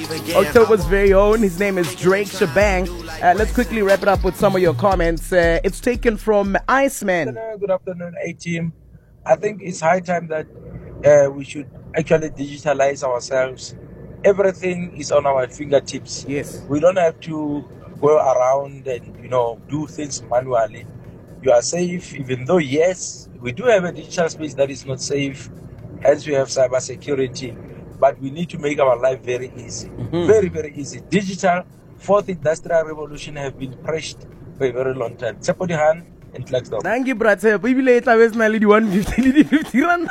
October's very own. His name is Drake Shabang. Let's quickly wrap it up with some of your comments. It's taken from Iceman. Good afternoon, A-Team. I think it's high time that we should actually digitalize ourselves. Everything is on our fingertips. Yes. We don't have to go around and, do things manually. You are safe, even though, yes, we do have a digital space that is not safe, as we have cybersecurity, but we need to make our life very easy. Very, very easy. Digital, fourth industrial revolution have been pushed for a very long time. Tsepodihan and Clarksdorp. Thank you, brother. We will later with my lady 150, 50 rand.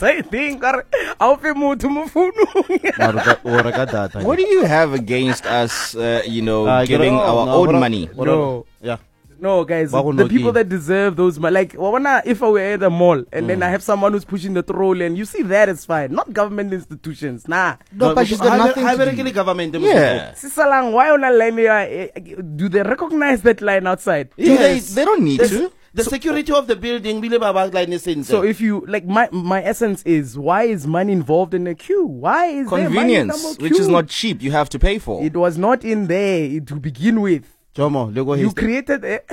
What do you have against us, giving our own money? No. Yeah. No, guys, the people that deserve those, like, if I were at the mall and then I have someone who's pushing the trolley and you see that, it's fine. Not government institutions, nah. No, but she's got nothing to do. Government. Yeah. Sisalang, why on a line? Do they recognize that line outside? Yes. They don't need to. The security of the building, so if you, like, my essence is, why is money involved in a queue? Why is convenience, there money which is not cheap, you have to pay for. It was not in there to begin with. Jomo, you created it.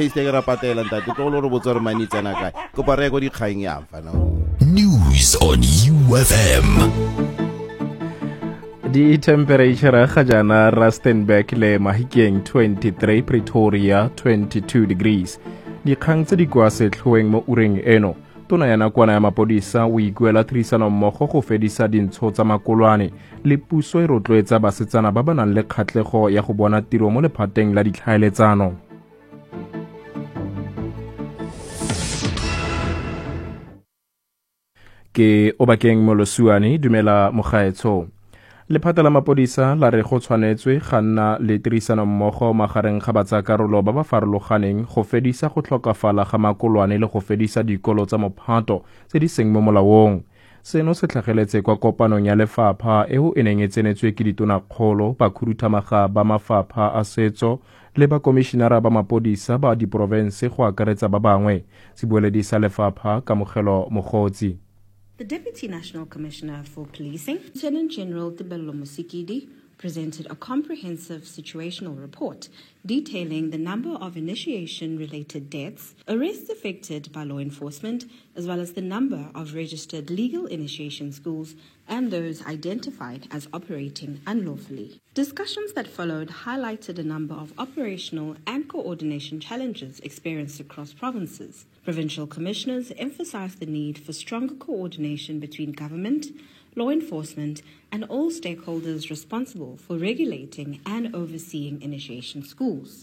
News on UFM. The temperature ga jana Rustenburg le Mahikeng 23, Pretoria 22 degrees. Dikgang tse di kwa setlhoeng mo ureng eno. Tona ya nakwana ya mapodisa o ikuela tirisano mmogo go fedisa dintsho tsa makolwane le puso e rotloetsa basetsana ba ba nang le kgatlego ya go bona tiro mo lephateng la ditlhaeletsano. Ke Obakeng Molosuane, dumela mogaetsho. Lephata la mapodisa la re go tshwanetswe ga nna le tirisano mmogo magareng ga batsakarolo ba ba farologaneng go fedisa go tlhokafala ga makolwane le go fedisa dikolo tsa mophato tse di seng mo molaong. Seno se tlhageletse kwa kopanong ya lefapha eo e neng e tsenetswe ke ditonakgolo, bakhuduthamaga ba mafapha a setso le bakomišenara ba mapodisa ba diprovense go akaretsa ba bangwe. Sebueledi sa lefapha Kamogelo Mogotsi. The Deputy National Commissioner for Policing, Lieutenant General Tebello Musikidi, presented a comprehensive situational report detailing the number of initiation-related deaths, arrests effected by law enforcement, as well as the number of registered legal initiation schools and those identified as operating unlawfully. Discussions that followed highlighted a number of operational and coordination challenges experienced across provinces. Provincial commissioners emphasized the need for stronger coordination between government, law enforcement, and all stakeholders responsible for regulating and overseeing initiation schools.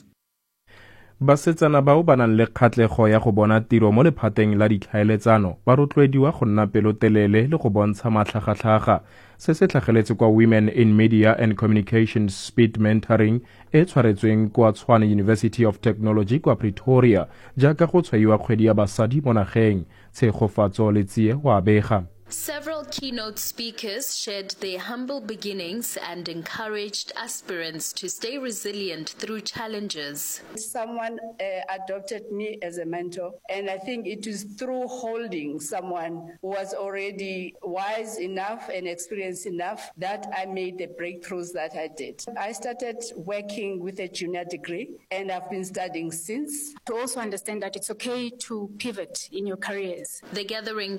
Basetsana bao ba nang le kgatlego ya go bona tiro mo lephateng la ditlhaeletsano ba rotloediwa go nna pelotelele le go bontsha matlhagatlhaga. Se se tlhageletse kwa Women in Media and Communications Speed Mentoring e tshwaretsweng kwa Tshwane University of Technology kwa Pretoria jaaka go tshwaiwa kgwedi ya basadi mo nageng. Tshegofatso le tsie wa bega. Several keynote speakers shared their humble beginnings and encouraged aspirants to stay resilient through challenges. Someone adopted me as a mentor, and I think it is through holding someone who was already wise enough and experienced enough that I made the breakthroughs that I did. I started working with a junior degree, and I've been studying since. To also understand that it's okay to pivot in your careers. The gathering